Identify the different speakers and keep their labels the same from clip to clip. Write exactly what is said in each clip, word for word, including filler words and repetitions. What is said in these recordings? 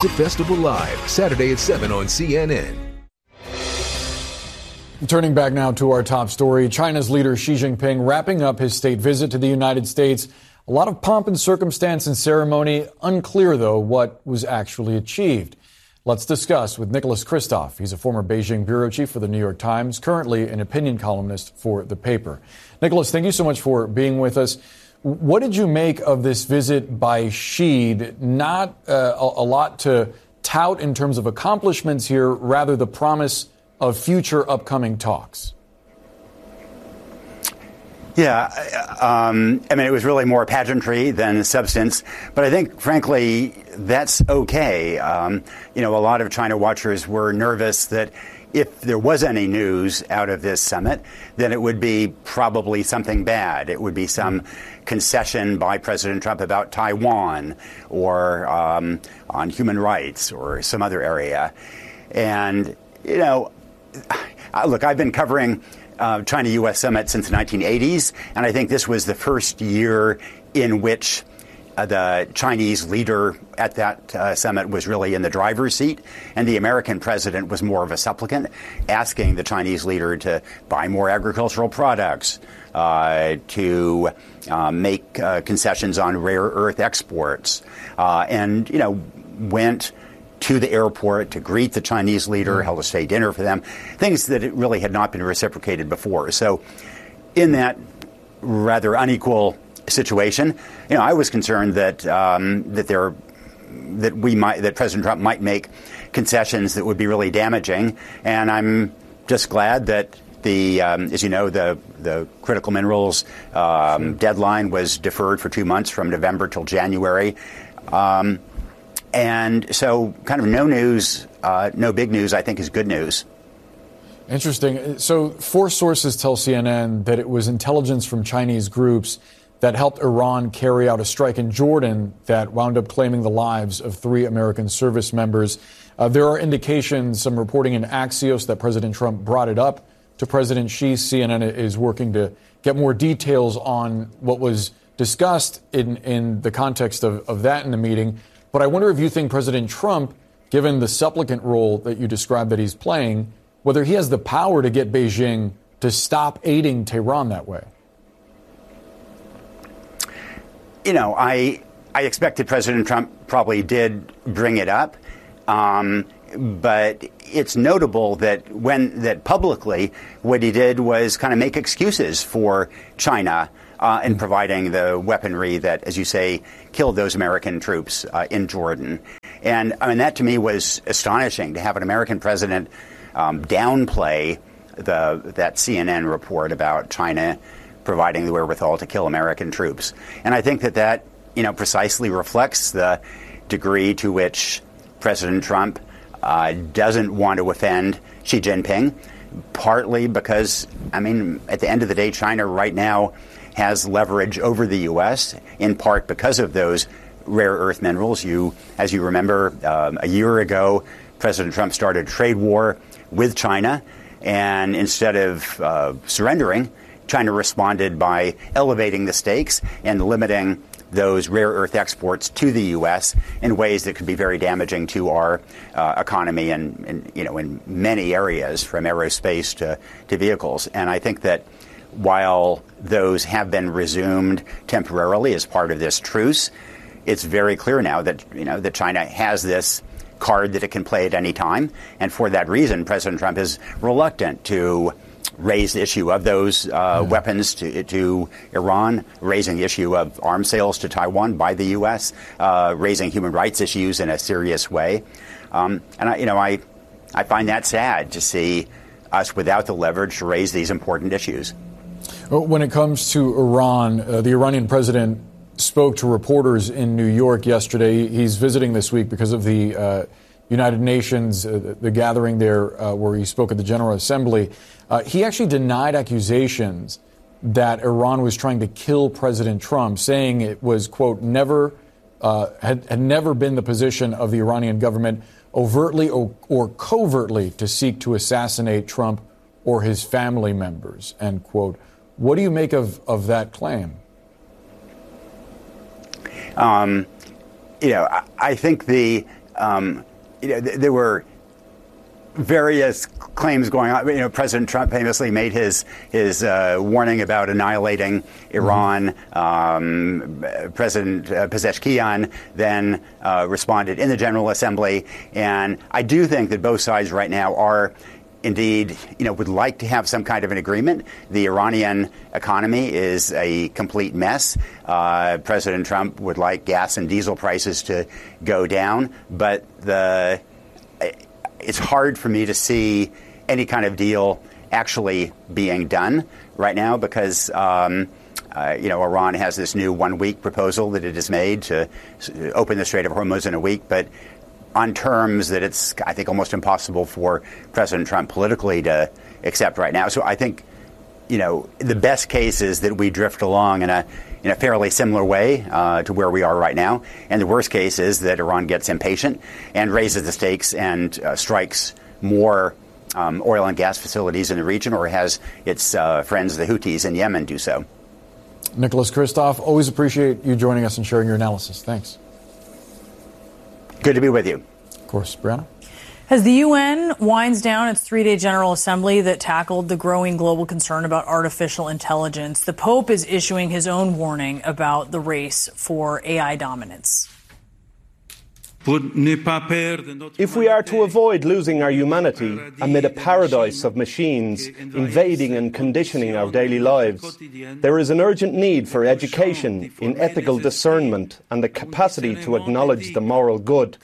Speaker 1: Music Festival Live, Saturday at seven on C N N.
Speaker 2: Turning back now to our top story, China's leader Xi Jinping wrapping up his state visit to the United States. A lot of pomp and circumstance and ceremony. Unclear, though, what was actually achieved. Let's discuss with Nicholas Kristof. He's a former Beijing bureau chief for the New York Times, currently an opinion columnist for the paper. Nicholas, thank you so much for being with us. What did you make of this visit by Xi? Not uh, a, a lot to tout in terms of accomplishments here, rather the promise of future upcoming talks.
Speaker 3: Yeah, um, I mean, it was really more pageantry than substance. But I think, frankly, that's okay. Um, you know, a lot of China watchers were nervous that if there was any news out of this summit, then it would be probably something bad. It would be some concession by President Trump about Taiwan or um, on human rights or some other area. And, you know, look, I've been covering Uh, China-U S summit since the nineteen eighties, and I think this was the first year in which uh, the Chinese leader at that uh, summit was really in the driver's seat, and the American president was more of a supplicant, asking the Chinese leader to buy more agricultural products, uh, to uh, make uh, concessions on rare earth exports, uh, and, you know, went to the airport to greet the Chinese leader, held a state dinner for them, things that it really had not been reciprocated before. So in that rather unequal situation, you know, I was concerned that um, that there that we might that President Trump might make concessions that would be really damaging. And I'm just glad that the um, as you know, the the critical minerals um, deadline was deferred for two months from November till January. Um, And so kind of no news, uh, no big news, I think, is good news.
Speaker 2: Interesting. So four sources tell C N N that it was intelligence from Chinese groups that helped Iran carry out a strike in Jordan that wound up claiming the lives of three American service members. Uh, there are indications, some reporting in Axios, that President Trump brought it up to President Xi. C N N is working to get more details on what was discussed in, in the context of, of that in the meeting. But I wonder if you think President Trump, given the supplicant role that you described that he's playing, whether he has the power to get Beijing to stop aiding Tehran that way.
Speaker 3: You know, I I expected President Trump probably did bring it up, um, but it's notable that when that publicly what he did was kind of make excuses for China Uh, in providing the weaponry that, as you say, killed those American troops uh, in Jordan. And I mean, that to me was astonishing, to have an American president um, downplay the that C N N report about China providing the wherewithal to kill American troops. And I think that that, you know, precisely reflects the degree to which President Trump uh, doesn't want to offend Xi Jinping, partly because, I mean, at the end of the day, China right now has leverage over the U S, in part because of those rare earth minerals. You, as you remember, um, a year ago, President Trump started a trade war with China, and instead of uh, surrendering, China responded by elevating the stakes and limiting those rare earth exports to the U S in ways that could be very damaging to our uh, economy and, and, you know, in many areas, from aerospace to, to vehicles. And I think that while those have been resumed temporarily as part of this truce, it's very clear now that, you know, that China has this card that it can play at any time. And for that reason, President Trump is reluctant to raise the issue of those uh, yeah. weapons to, to Iran, raising the issue of arms sales to Taiwan by the U S, uh, raising human rights issues in a serious way. Um, and, I, you know, I, I find that sad to see us without the leverage to raise these important issues.
Speaker 2: When it comes to Iran, uh, the Iranian president spoke to reporters in New York yesterday. He's visiting this week because of the uh, United Nations, uh, the gathering there uh, where he spoke at the General Assembly. Uh, he actually denied accusations that Iran was trying to kill President Trump, saying it was, quote, never uh, had, had never been the position of the Iranian government overtly or, or covertly to seek to assassinate Trump or his family members, end quote. What do you make of, of that claim? Um,
Speaker 3: you know, I, I think the um, you know, th- there were various claims going on. You know, President Trump famously made his his uh, warning about annihilating Iran. Mm-hmm. Um, President uh, Pezeshkian then uh, responded in the General Assembly, and I do think that both sides right now are indeed, you know, would like to have some kind of an agreement. The Iranian economy is a complete mess. Uh, President Trump would like gas and diesel prices to go down, but the it's hard for me to see any kind of deal actually being done right now because, um, uh, you know, Iran has this new one-week proposal that it has made to open the Strait of Hormuz in a week, but on terms that it's, I think, almost impossible for President Trump politically to accept right now. So I think, you know, the best case is that we drift along in a in a fairly similar way uh, to where we are right now. And the worst case is that Iran gets impatient and raises the stakes and uh, strikes more um, oil and gas facilities in the region, or has its uh, friends, the Houthis in Yemen, do so.
Speaker 2: Nicholas Kristof, always appreciate you joining us and sharing your analysis. Thanks.
Speaker 3: Good to be with you.
Speaker 2: Of course. Brianna?
Speaker 4: As the U N winds down its three-day General Assembly that tackled the growing global concern about artificial intelligence, the Pope is issuing his own warning about the race for A I dominance.
Speaker 5: If we are to avoid losing our humanity amid a paradise of machines invading and conditioning our daily lives, there is an urgent need for education in ethical discernment and the capacity to acknowledge the moral good.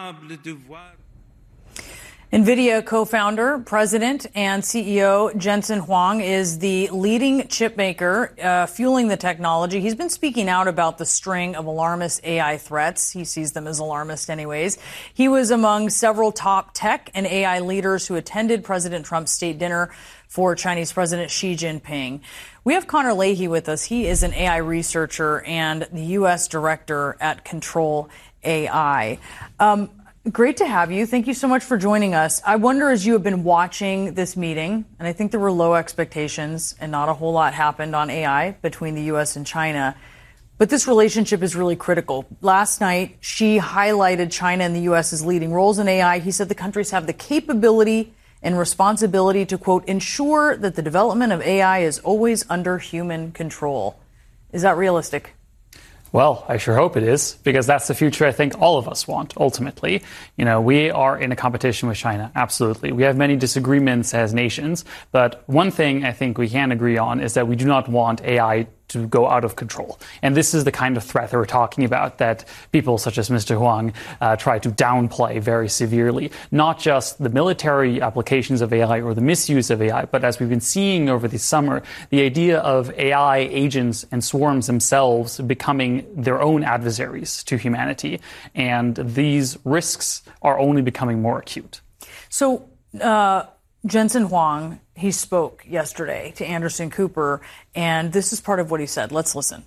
Speaker 4: NVIDIA co-founder, president, and C E O Jensen Huang is the leading chip maker uh, fueling the technology. He's been speaking out about the string of alarmist A I threats. He sees them as alarmist anyways. He was among several top tech and A I leaders who attended President Trump's state dinner for Chinese President Xi Jinping. We have Connor Leahy with us. He is an A I researcher and the U S director at Control A I. Um, Great to have you. Thank you so much for joining us. I wonder, as you have been watching this meeting, and I think there were low expectations and not a whole lot happened on A I between the U S and China, but this relationship is really critical. Last night, Xi highlighted China and the U S as leading roles in A I. He said the countries have the capability and responsibility to, quote, ensure that the development of A I is always under human control. Is that realistic?
Speaker 6: Well, I sure hope it is, because that's the future I think all of us want, ultimately. You know, we are in a competition with China, absolutely. We have many disagreements as nations, but one thing I think we can agree on is that we do not want A I to go out of control. And this is the kind of threat that we're talking about that people such as Mister Huang uh, try to downplay very severely. Not just the military applications of A I or the misuse of A I, but as we've been seeing over the summer, the idea of A I agents and swarms themselves becoming their own adversaries to humanity. And these risks are only becoming more acute.
Speaker 4: So, uh, Jensen Huang, he spoke yesterday to Anderson Cooper, and this is part of what he said. Let's listen.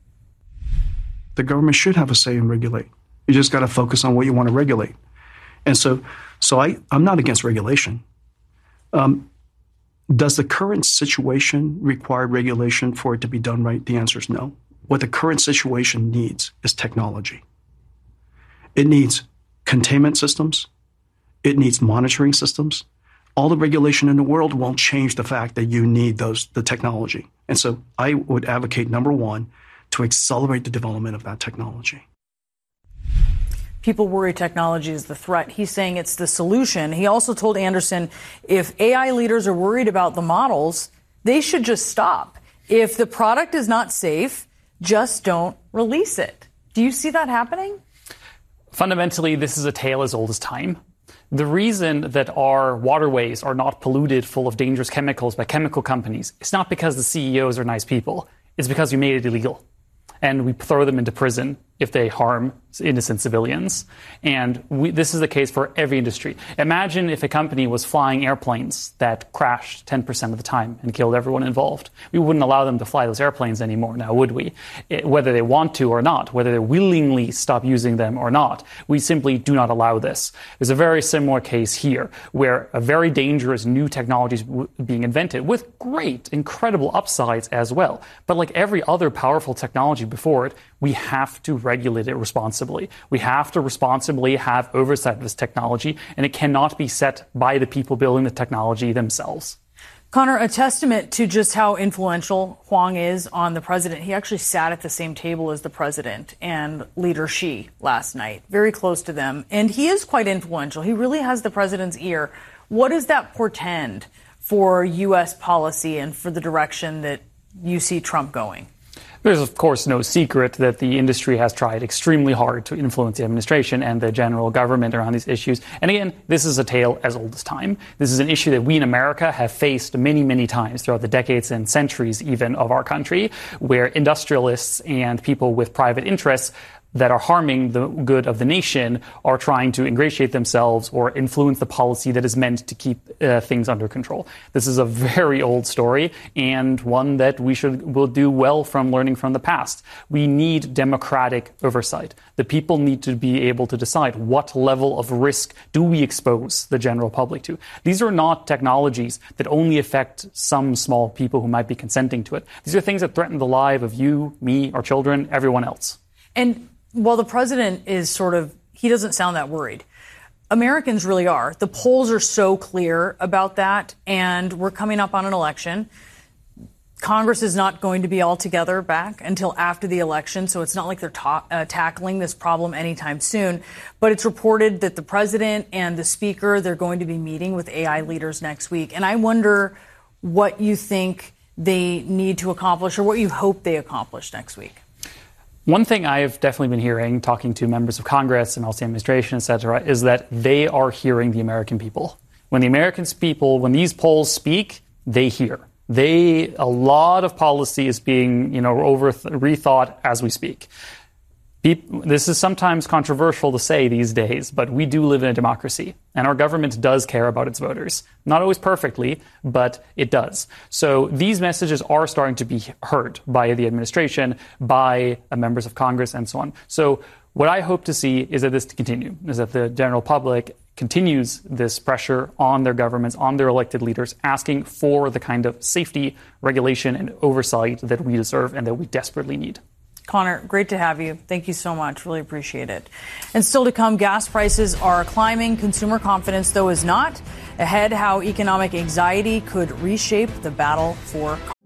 Speaker 7: The government should have a say in regulate. You just got to focus on what you want to regulate. And so so I, I'm not against regulation. Um, does the current situation require regulation for it to be done right? The answer is no. What the current situation needs is technology. It needs containment systems. It needs monitoring systems. All the regulation in the world won't change the fact that you need those the technology. And so I would advocate, number one, to accelerate the development of that technology.
Speaker 4: People worry technology is the threat. He's saying it's the solution. He also told Anderson, if A I leaders are worried about the models, they should just stop. If the product is not safe, just don't release it. Do you see that happening?
Speaker 6: Fundamentally, this is a tale as old as time. The reason that our waterways are not polluted full of dangerous chemicals by chemical companies is not because the C E Os are nice people. It's because we made it illegal. And we throw them into prison if they harm innocent civilians. And we, this is the case for every industry. Imagine if a company was flying airplanes that crashed ten percent of the time and killed everyone involved. We wouldn't allow them to fly those airplanes anymore now, would we? It, whether they want to or not, whether they willingly stop using them or not, we simply do not allow this. There's a very similar case here where a very dangerous new technology is w- being invented with great, incredible upsides as well. But like every other powerful technology before it, we have to regulate regulate it responsibly. We have to responsibly have oversight of this technology, and it cannot be set by the people building the technology themselves.
Speaker 4: Connor, a testament to just how influential Huang is on the president. He actually sat at the same table as the president and Leader Xi last night, very close to them. And he is quite influential. He really has the president's ear. What does that portend for U S policy and for the direction that you see Trump going?
Speaker 6: There's, of course, no secret that the industry has tried extremely hard to influence the administration and the general government around these issues. And again, this is a tale as old as time. This is an issue that we in America have faced many, many times throughout the decades and centuries even of our country, where industrialists and people with private interests that are harming the good of the nation are trying to ingratiate themselves or influence the policy that is meant to keep uh, things under control. This is a very old story and one that we should will do well from learning from the past. We need democratic oversight. The people need to be able to decide what level of risk do we expose the general public to. These are not technologies that only affect some small people who might be consenting to it. These are things that threaten the life of you, me, our children, everyone else.
Speaker 4: And while the president is sort of, he doesn't sound that worried, Americans really are. The polls are so clear about that, and we're coming up on an election. Congress is not going to be all together back until after the election, so it's not like they're ta- uh, tackling this problem anytime soon. But it's reported that the president and the speaker, they're going to be meeting with A I leaders next week. And I wonder what you think they need to accomplish or what you hope they accomplish next week.
Speaker 6: One thing I've definitely been hearing, talking to members of Congress and also the administration, et cetera, is that they are hearing the American people. When the American people, when these polls speak, they hear. They, a lot of policy is being, you know, over rethought as we speak. This is sometimes controversial to say these days, but we do live in a democracy, and our government does care about its voters. Not always perfectly, but it does. So these messages are starting to be heard by the administration, by members of Congress, and so on. So what I hope to see is that this continue, is that the general public continues this pressure on their governments, on their elected leaders, asking for the kind of safety, regulation, and oversight that we deserve and that we desperately need.
Speaker 4: Connor, great to have you. Thank you so much. Really appreciate it. And still to come, gas prices are climbing. Consumer confidence, though, is not. Ahead, how economic anxiety could reshape the battle for